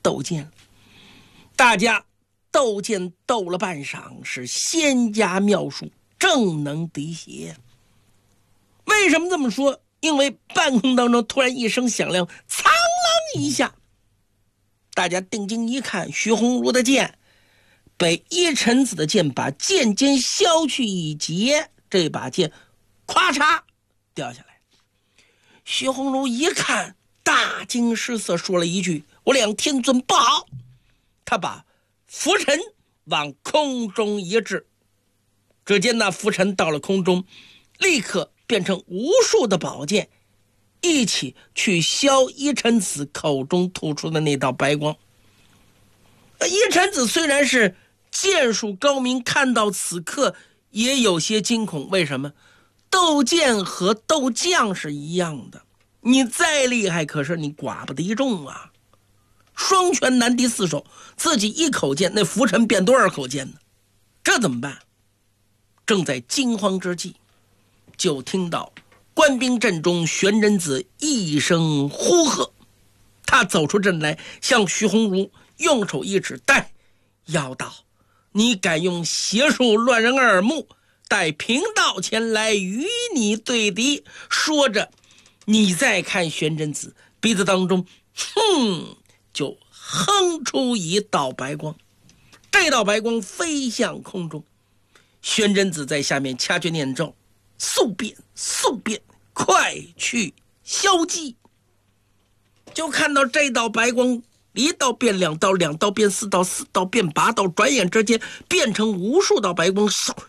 斗剑。大家斗剑斗了半晌，是仙家妙术，正能敌邪。为什么这么说？因为半空当中突然一声响亮，苍啷一下，大家定睛一看，徐鸿儒的剑被一臣子的剑把剑尖削去一截，这把剑咵嚓掉下来。徐鸿儒一看，大惊失色，说了一句：“我两天尊不好。”他把拂尘往空中一掷，只见那拂尘到了空中，立刻变成无数的宝剑，一起去削一臣子口中吐出的那道白光。一臣子虽然是剑术高明，看到此刻也有些惊恐。为什么？斗剑和斗将是一样的，你再厉害，可是你寡不敌众啊。双拳难敌四手，自己一口剑，那拂尘变多少口剑呢？这怎么办？正在惊慌之际，就听到官兵阵中玄真子一声呼喝，他走出阵来，向徐鸿儒用手一指：“待妖道，你敢用邪术乱人耳目，待贫道前来与你对敌。”说着，你再看玄真子鼻子当中就哼出一道白光，这道白光飞向空中，玄真子在下面掐诀念咒：“速变速变，快去消击。”就看到这道白光一道变两道，两道变四道，四道变八道，转眼之间变成无数道白光，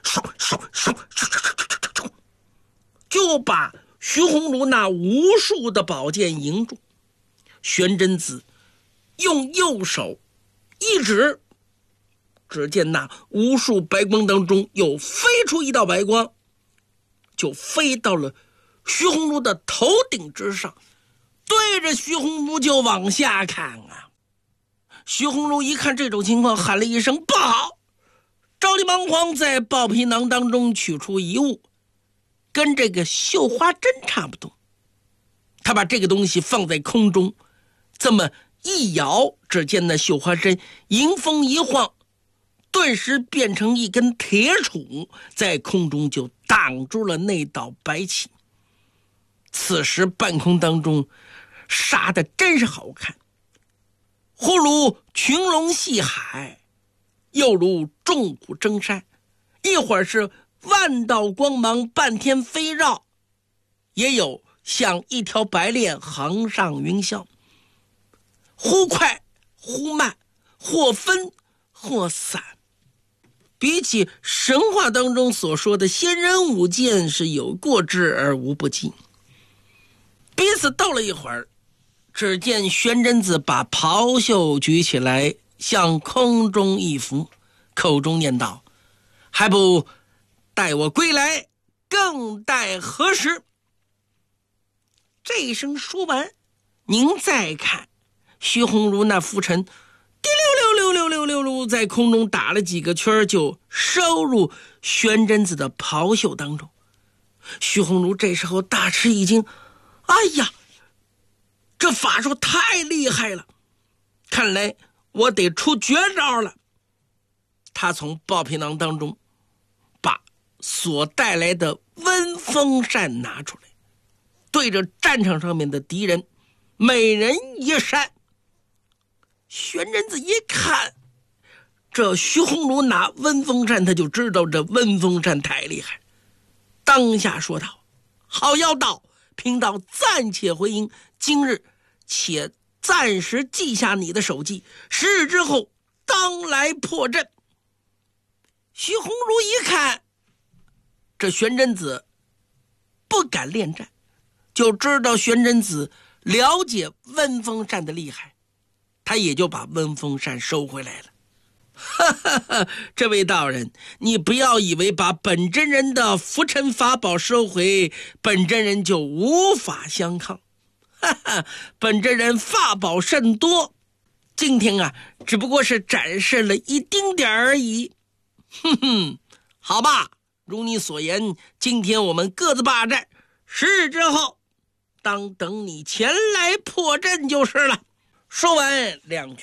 就把徐鸿儒那无数的宝剑迎住。玄真子用右手一指，只见那无数白光当中又飞出一道白光，就飞到了徐鸿儒的头顶之上，对着徐鸿儒就往下看啊。徐鸿儒一看这种情况，喊了一声：“不好！”着急忙慌在豹皮囊当中取出一物，跟这个绣花针差不多。他把这个东西放在空中，这么一摇，只见那绣花针迎风一晃，顿时变成一根铁杵，在空中就挡住了那道白气。此时半空当中杀的真是好看，忽如群龙戏海，又如众虎争山，一会儿是万道光芒半天飞绕，也有像一条白练航上云霄，忽快忽慢，或分或散。比起神话当中所说的仙人舞剑，是有过之而无不及。彼此斗了一会儿，只见玄真子把袍袖举起来，向空中一拂，口中念道：“还不待我归来，更待何时？”这一声说完，您再看徐鸿儒那拂尘滴溜溜溜溜溜溜在空中打了几个圈，就收入玄真子的袍袖当中。徐鸿儒这时候大吃一惊，哎呀，这法术太厉害了，看来我得出绝招了。他从豹皮囊当中把所带来的温风扇拿出来，对着战场上面的敌人每人一扇。玄真子一看这徐鸿儒拿温风扇，他就知道这温风扇太厉害，当下说道：“好妖道，贫道暂且回营，今日且暂时记下你的手迹，10日之后当来破阵。”徐鸿儒一看这玄真子不敢恋战，就知道玄真子了解温风扇的厉害，他也就把温风扇收回来了。哈哈哈，这位道人，你不要以为把本真人的拂尘法宝收回，本真人就无法相抗。哈哈，本真人法宝甚多，今天啊，只不过是展示了一丁点而已。哼哼，好吧，如你所言，今天我们各自罢战，10日之后当等你前来破阵就是了。说完，两